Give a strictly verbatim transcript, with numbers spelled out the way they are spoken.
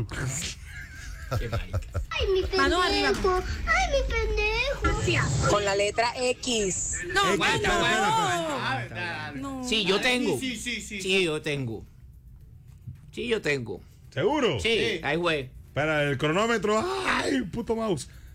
Qué marica. Ay, mi pendejo. Ay, mi pendejo. Con la letra X. No, X, bueno, espera, no. espera, espera. No. Sí, yo tengo. Sí, sí, sí. Sí, yo tengo. Sí, yo tengo. ¿Seguro? Sí, ahí fue. Espera, el cronómetro. ¡Ay, puto mouse!